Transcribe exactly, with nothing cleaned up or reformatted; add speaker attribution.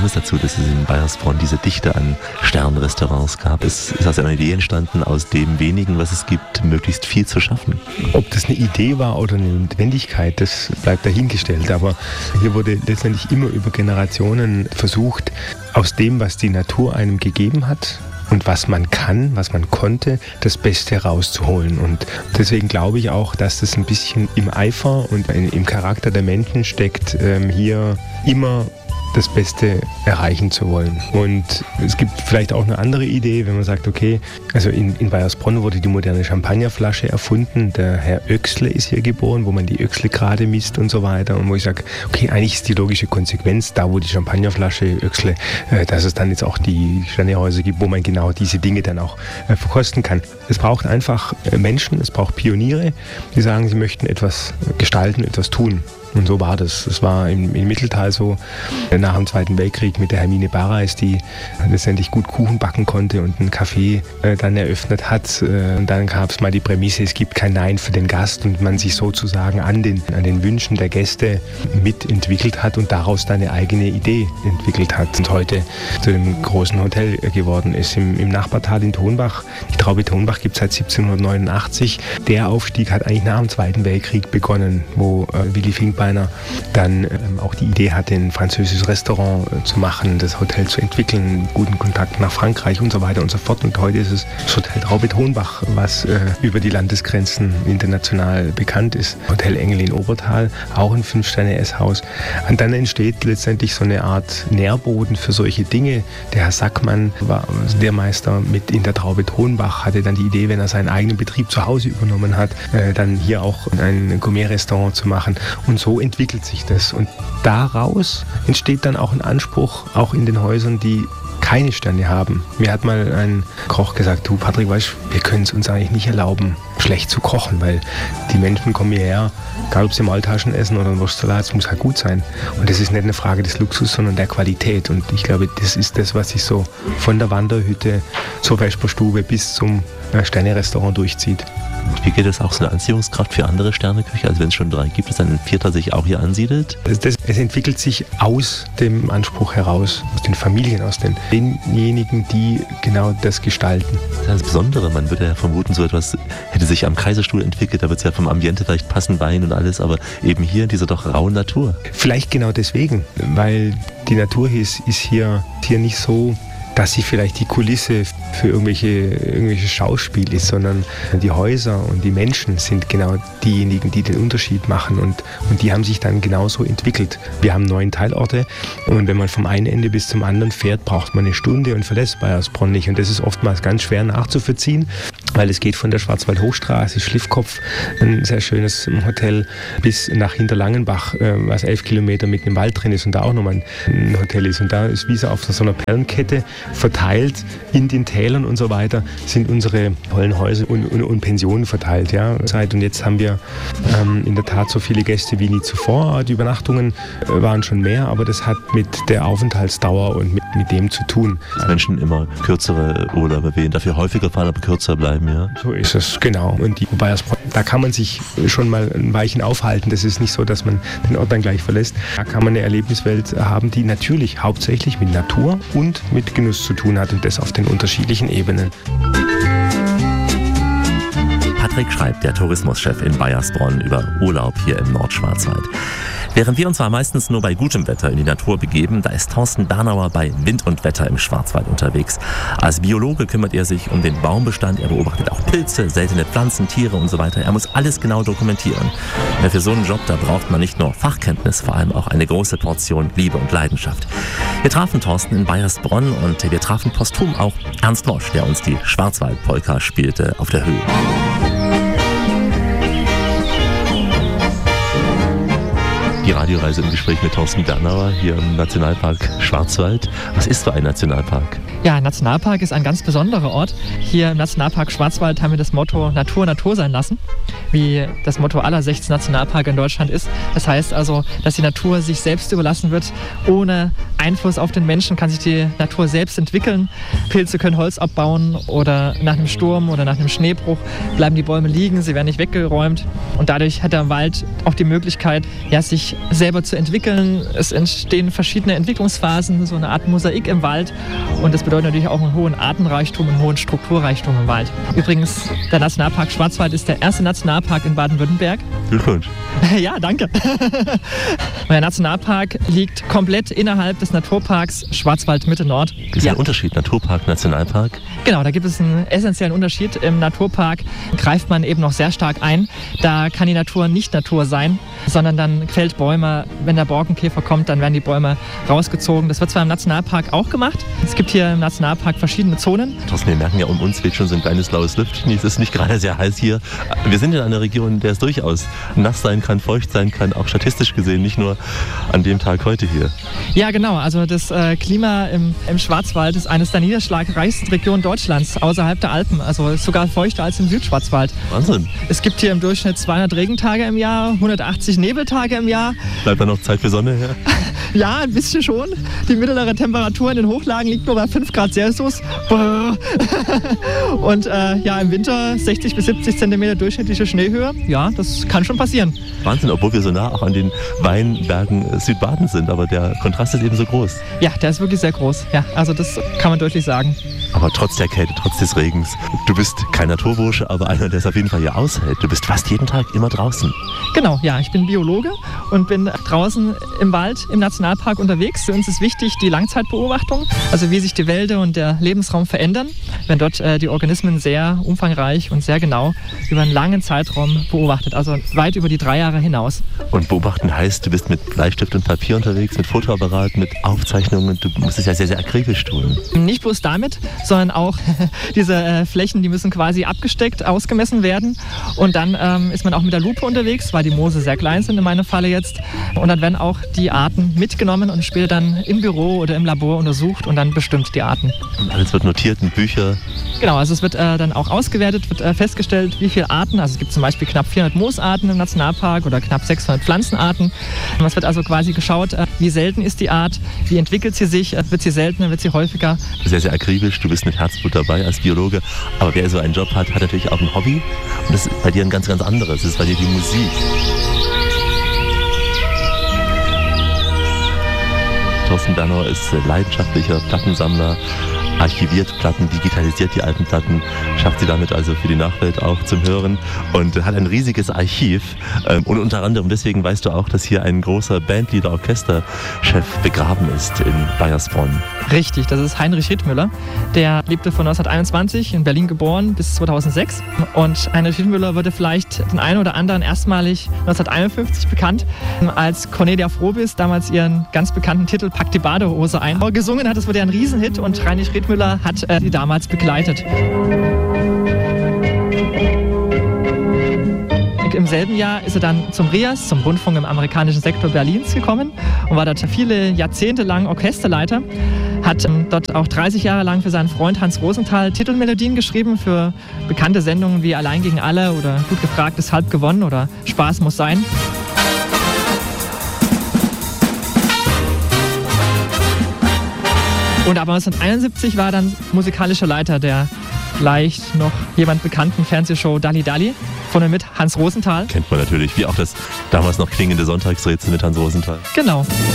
Speaker 1: kam es dazu, dass es in Baiersbronn diese Dichte an Sternrestaurants gab? Ist, ist also eine Idee entstanden, aus dem wenigen, was es gibt, möglichst viel zu schaffen?
Speaker 2: Ob das eine Idee war oder eine Notwendigkeit, das bleibt dahingestellt. Aber hier wurde letztendlich immer über Generationen versucht, aus dem, was die Natur einem gegeben hat und was man kann, was man konnte, das Beste rauszuholen. Und deswegen glaube ich auch, dass das ein bisschen im Eifer und im Charakter der Menschen steckt, hier immer das Beste erreichen zu wollen. Und es gibt vielleicht auch eine andere Idee, wenn man sagt, okay, also in, in Baiersbronn wurde die moderne Champagnerflasche erfunden. Der Herr Oechsle ist hier geboren, wo man die Oechsle gerade misst und so weiter. Und wo ich sage, okay, eigentlich ist die logische Konsequenz, da wo die Champagnerflasche Oechsle, äh, dass es dann jetzt auch die Sternehäuser gibt, wo man genau diese Dinge dann auch äh, verkosten kann. Es braucht einfach äh, Menschen, es braucht Pioniere, die sagen, sie möchten etwas gestalten, etwas tun. Und so war das. Es war im, im Mitteltal so, nach dem Zweiten Weltkrieg mit der Hermine Barreis, die letztendlich gut Kuchen backen konnte und ein Café äh, dann eröffnet hat. Äh, und dann gab es mal die Prämisse, es gibt kein Nein für den Gast und man sich sozusagen an den, an den Wünschen der Gäste mitentwickelt hat und daraus dann eine eigene Idee entwickelt hat. Und heute zu dem großen Hotel geworden ist. Im, im Nachbartal in Tonbach, die Traube Tonbach gibt es seit siebzehnhundertneunundachtzig. Der Aufstieg hat eigentlich nach dem Zweiten Weltkrieg begonnen, wo äh, Willy Finkbeiner dann ähm, auch die Idee hatte, ein französisches Restaurant äh, zu machen, das Hotel zu entwickeln, guten Kontakt nach Frankreich und so weiter und so fort. Und heute ist es das Hotel Traube Tonbach, was äh, über die Landesgrenzen international bekannt ist. Hotel Engel in Obertal, auch ein Fünf-Sterne-Esshaus. Und dann entsteht letztendlich so eine Art Nährboden für solche Dinge. Der Herr Sackmann war Lehrmeister mit in der Traube Tonbach, hatte dann die Idee, wenn er seinen eigenen Betrieb zu Hause übernommen hat, äh, dann hier auch ein Gourmet-Restaurant zu machen. Und so entwickelt sich das. Und daraus entsteht dann auch ein Anspruch, auch in den Häusern, die keine Sterne haben. Mir hat mal ein Koch gesagt, du Patrick, weißt, wir können es uns eigentlich nicht erlauben, schlecht zu kochen, weil die Menschen kommen hierher, egal ob sie Maultaschen essen oder einen Wurstsalat, es muss halt gut sein. Und das ist nicht eine Frage des Luxus, sondern der Qualität. Und ich glaube, das ist das, was sich so von der Wanderhütte zur Vesperstube bis zum Sterne-Restaurant durchzieht.
Speaker 1: Und wie geht es auch so eine Anziehungskraft für andere Sterneküche? Also wenn es schon drei gibt, dass ein vierter sich auch hier ansiedelt?
Speaker 2: Das, das, es entwickelt sich aus dem Anspruch heraus, aus den Familien, aus den, denjenigen, die genau das gestalten.
Speaker 1: Das ist das Besondere. Man würde ja vermuten, so etwas hätte sich am Kaiserstuhl entwickelt, da wird es ja vom Ambiente vielleicht passen, Wein und alles, aber eben hier in dieser doch rauen Natur.
Speaker 2: Vielleicht genau deswegen, weil die Natur hier ist, ist hier, hier nicht so, dass sie vielleicht die Kulisse für irgendwelche, irgendwelche Schauspiel ist, sondern die Häuser und die Menschen sind genau diejenigen, die den Unterschied machen und, und die haben sich dann genauso entwickelt. Wir haben neun Teilorte und wenn man vom einen Ende bis zum anderen fährt, braucht man eine Stunde und verlässt Baiersbronn nicht und das ist oftmals ganz schwer nachzuvollziehen, weil es geht von der Schwarzwald-Hochstraße, Schliffkopf, ein sehr schönes Hotel, bis nach Hinterlangenbach, was elf Kilometer mitten im Wald drin ist und da auch nochmal ein Hotel ist und da ist wie so auf so einer Perlenkette verteilt in den Tälern und so weiter sind unsere tollen Häuser und, und, und Pensionen verteilt. Ja. Und jetzt haben wir ähm, in der Tat so viele Gäste wie nie zuvor. Die Übernachtungen äh, waren schon mehr, aber das hat mit der Aufenthaltsdauer und mit, mit dem zu tun.
Speaker 1: Dass Menschen immer kürzere Urlaube wählen, dafür häufiger fahren, aber kürzer bleiben. Ja.
Speaker 2: So ist es, genau. Und die Baiersbronn, da kann man sich schon mal ein Weilchen aufhalten. Das ist nicht so, dass man den Ort dann gleich verlässt. Da kann man eine Erlebniswelt haben, die natürlich hauptsächlich mit Natur und mit Genuss zu tun hat und das auf den unterschiedlichen Ebenen.
Speaker 1: Patrick Schreib, der Tourismuschef in Baiersbronn, über Urlaub hier im Nordschwarzwald. Während wir uns zwar meistens nur bei gutem Wetter in die Natur begeben, da ist Thorsten Danauer bei Wind und Wetter im Schwarzwald unterwegs. Als Biologe kümmert er sich um den Baumbestand, er beobachtet auch Pilze, seltene Pflanzen, Tiere und so weiter. Er muss alles genau dokumentieren. Ja, für so einen Job, da braucht man nicht nur Fachkenntnis, vor allem auch eine große Portion Liebe und Leidenschaft. Wir trafen Thorsten in Baiersbronn und wir trafen posthum auch Ernst Mosch, der uns die Schwarzwald-Polka spielte auf der Höhe. Die Radioreise im Gespräch mit Thorsten Danauer hier im Nationalpark Schwarzwald. Was ist so ein Nationalpark?
Speaker 3: Ja, ein Nationalpark ist ein ganz besonderer Ort. Hier im Nationalpark Schwarzwald haben wir das Motto Natur, Natur sein lassen, wie das Motto aller sechzehn Nationalparke in Deutschland ist. Das heißt also, dass die Natur sich selbst überlassen wird. Ohne Einfluss auf den Menschen kann sich die Natur selbst entwickeln. Pilze können Holz abbauen oder nach einem Sturm oder nach einem Schneebruch bleiben die Bäume liegen, sie werden nicht weggeräumt. Und dadurch hat der Wald auch die Möglichkeit, ja, sich selber zu entwickeln. Es entstehen verschiedene Entwicklungsphasen, so eine Art Mosaik im Wald. Und das bedeutet natürlich auch einen hohen Artenreichtum, einen hohen Strukturreichtum im Wald. Übrigens, der Nationalpark Schwarzwald ist der erste Nationalpark in Baden-Württemberg.
Speaker 1: Glückwunsch.
Speaker 3: Ja, danke. Der Nationalpark liegt komplett innerhalb des Naturparks Schwarzwald-Mitte-Nord.
Speaker 1: Ist
Speaker 3: ja
Speaker 1: ein Unterschied, Naturpark, Nationalpark?
Speaker 3: Genau, da gibt es einen essentiellen Unterschied. Im Naturpark greift man eben noch sehr stark ein. Da kann die Natur nicht Natur sein, sondern dann fällt Bäume. Wenn der Borkenkäfer kommt, dann werden die Bäume rausgezogen. Das wird zwar im Nationalpark auch gemacht. Es gibt hier im Nationalpark verschiedene Zonen.
Speaker 1: Thorsten, wir merken ja, um uns weht schon so ein kleines blaues Lüftchen. Es ist nicht gerade sehr heiß hier. Wir sind in einer Region, in der es durchaus nass sein kann, feucht sein kann, auch statistisch gesehen, nicht nur an dem Tag heute hier.
Speaker 3: Ja, genau. Also das äh, Klima im, im Schwarzwald ist eines der niederschlagreichsten Regionen Deutschlands, außerhalb der Alpen. Also ist sogar feuchter als im Südschwarzwald.
Speaker 1: Wahnsinn.
Speaker 3: Es gibt hier im Durchschnitt zweihundert Regentage im Jahr, hundertachtzig Nebeltage im Jahr.
Speaker 1: Bleibt da noch Zeit für Sonne her?
Speaker 3: Ja, ein bisschen schon. Die mittlere Temperatur in den Hochlagen liegt nur bei fünf Grad Celsius. Und äh, ja, im Winter sechzig bis siebzig Zentimeter durchschnittliche Schneehöhe. Ja, das kann schon passieren.
Speaker 1: Wahnsinn, obwohl wir so nah auch an den Weinbergen Südbadens sind, aber der Kontrast ist eben so groß.
Speaker 3: Ja, der ist wirklich sehr groß. Ja, also das kann man deutlich sagen.
Speaker 1: Aber trotz der Kälte, trotz des Regens, du bist kein Naturbursche, aber einer, der es auf jeden Fall hier aushält. Du bist fast jeden Tag immer draußen.
Speaker 3: Genau, ja, ich bin Biologe und bin draußen im Wald, im Nationalpark unterwegs. Für uns ist wichtig die Langzeitbeobachtung, also wie sich die Wälder und der Lebensraum verändern, wenn dort äh, die Organismen sehr umfangreich und sehr genau über einen langen Zeitraum beobachtet, also weit über die drei Jahre hinaus.
Speaker 1: Und beobachten heißt, du bist mit Bleistift und Papier unterwegs, mit Fotoapparat, mit Aufzeichnungen. Du musst es ja sehr, sehr akribisch tun.
Speaker 3: Nicht bloß damit, sondern auch diese äh, Flächen, die müssen quasi abgesteckt, ausgemessen werden. Und dann ähm, ist man auch mit der Lupe unterwegs, weil die Moose sehr klein sind in meinem Falle jetzt. Und dann werden auch die Arten mitgenommen und später dann im Büro oder im Labor untersucht und dann bestimmt die Arten.
Speaker 1: Und alles wird notiert in Bücher.
Speaker 3: Genau, also es wird äh, dann auch ausgewertet, wird äh, festgestellt, wie viele Arten, also es gibt zum Beispiel knapp vierhundert Moosarten im Nationalpark oder knapp sechshundert Pflanzenarten. Und es wird also quasi geschaut, äh, wie selten ist die Art, wie entwickelt sie sich, äh, wird sie seltener, wird sie häufiger.
Speaker 1: Sehr, sehr akribisch, du bist mit Herzblut dabei als Biologe, aber wer so einen Job hat, hat natürlich auch ein Hobby und das ist bei dir ein ganz, ganz anderes, das ist bei dir die Musik. Thorsten Bernauer ist leidenschaftlicher Plattensammler, archiviert Platten, digitalisiert die alten Platten, schafft sie damit also für die Nachwelt auch zum Hören und hat ein riesiges Archiv. Und unter anderem deswegen weißt du auch, dass hier ein großer Bandleader-Orchesterchef begraben ist in Baiersbronn.
Speaker 3: Richtig, das ist Heinrich Riethmüller. Der lebte von neunzehnhunderteinundzwanzig, in Berlin geboren, bis zweitausendsechs. Und Heinrich Riethmüller wurde vielleicht den einen oder anderen erstmalig neunzehnhunderteinundfünfzig bekannt, als Cornelia Frobis damals ihren ganz bekannten Titel Pack die Badehose ein gesungen hat. Das wurde ein Riesenhit und Heinrich Riethmüller hat äh, sie damals begleitet. Im selben Jahr ist er dann zum R I A S, zum Rundfunk im amerikanischen Sektor Berlins gekommen und war dort viele Jahrzehnte lang Orchesterleiter. Hat ähm, dort auch dreißig Jahre lang für seinen Freund Hans Rosenthal Titelmelodien geschrieben für bekannte Sendungen wie Allein gegen alle oder Gut gefragt ist halb gewonnen oder Spaß muss sein. Und aber neunzehnhunderteinundsiebzig war er dann musikalischer Leiter der vielleicht noch jemand bekannten Fernsehshow Dalli Dalli von und mit Hans Rosenthal.
Speaker 1: Kennt man natürlich, wie auch das damals noch klingende Sonntagsrätsel mit Hans Rosenthal.
Speaker 3: Genau.